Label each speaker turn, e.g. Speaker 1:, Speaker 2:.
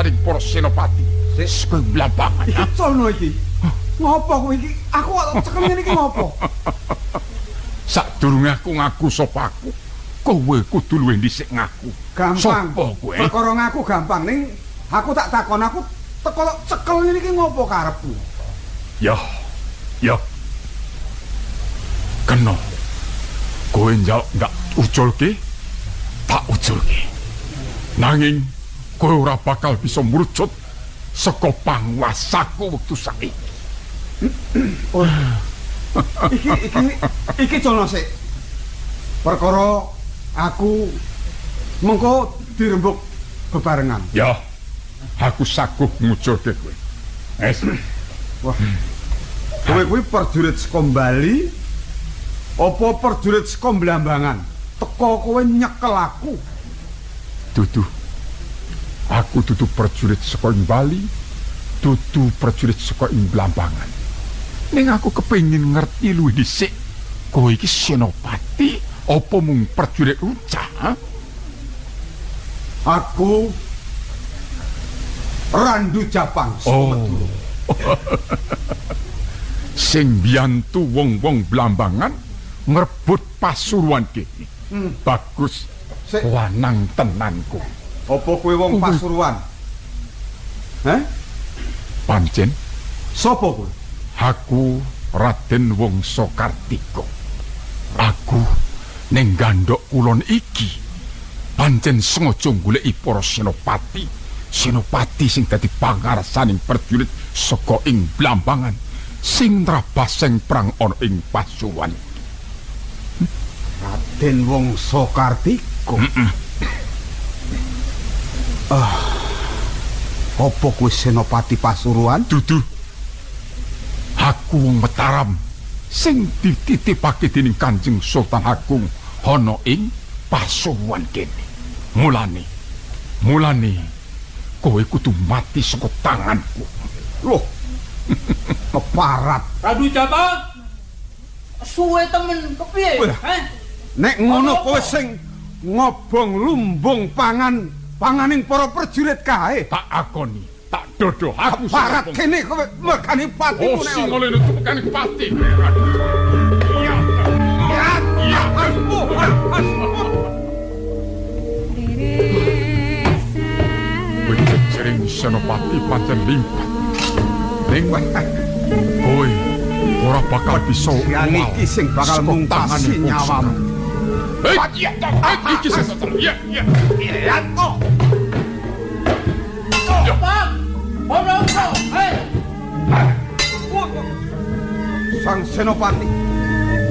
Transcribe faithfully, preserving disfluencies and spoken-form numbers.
Speaker 1: saring para senopati. Wis kowe blambangan.
Speaker 2: Iki cono iki. Ngopo kowe iki? Aku kok cekel ngene iki ngopo?
Speaker 1: Sadurunge aku ngaku sapa aku, kowe kudu luwih dhisik ngaku.
Speaker 2: Gampang.
Speaker 1: Sapa kowe?
Speaker 2: Perkara ngaku gampang ning aku tak takon aku teko cekel ngene iki ngopo karepmu?
Speaker 1: Ya. Ya. Kena. Kowe njawab ndak uculke, tak uculke. Nanging kowe ora bakal bisa mrucut saka panguasaku wektu saiki.
Speaker 2: Oh. iki iki iki cono sik. Perkara aku mengko dirembuk bebarengan.
Speaker 1: Ya. Aku saguh nguculke kowe. Wes.
Speaker 2: Wah. Kowe kuwi prajurit saka Bali apa prajurit saka Blambangan? Teko kowe nyekel aku.
Speaker 1: Dudu. Aku dudu prajurit saka Bali, dudu prajurit saka Blambangan. Ning aku kepengin ngerti luwih dhisik, kowe iki senopati apa mung prajurit runcah? Ha?
Speaker 2: Aku Randu Japang.
Speaker 1: Oh. Sing biyantu wong-wong Blambangan ngrebut Pasuruan kene.
Speaker 2: Hmm.
Speaker 1: Bagus.
Speaker 2: Sik.
Speaker 1: Lanang tenanku.
Speaker 2: Apa kowe wong Pasuruan? Heh?
Speaker 1: Pancen
Speaker 2: Sapa kowe?
Speaker 1: aku Raden Wangsa Kartika. Aku ning gandhok kulon iki pancen sengaja goleki para senopati, senopati sing dadi pangarsaning prajurit saka ing Blambangan sing nrabaseng perang ana ing Pasuruan.
Speaker 2: Raden Wangsa Kartika. Ah. Apa kowe senopati Pasuruan?
Speaker 1: Dudu. Aku wong Mataram sing dititipake dening Kanjeng Sultan Agung ana ing Pasuruan kene. Mulane, mulane kowe kudu mati saka tanganku.
Speaker 2: Loh. Keparat.
Speaker 3: Randu Japang. Suwe temen kepiye? Heh.
Speaker 2: Nek ngono kowe sing ngobong lumbung pangan panganing para prajurit kae.
Speaker 1: Tak akoni, tak dodo aku
Speaker 2: Parat kene kowe megani pati
Speaker 1: oh, sing oleh nutup megani pati. Iya. Iya.
Speaker 2: Asmu, asmu.
Speaker 1: Sering senopati pancen limpat. Ning kowe ora bakal bisa
Speaker 2: Yang iki sing bakal mungkasi nyawamu.
Speaker 1: Hei, iya, iki sing iya, iya.
Speaker 2: Iya kok.
Speaker 3: Japang. Ono ono. Hei.
Speaker 2: Sang senopati